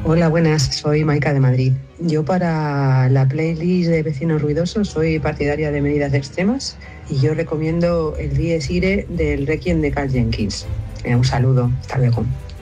Hola, buenas, soy Maika de Madrid. Yo para la playlist de Vecinos Ruidosos soy partidaria de medidas extremas y yo recomiendo el Dies Irae del Requiem de Karl Jenkins. Un saludo, hasta luego.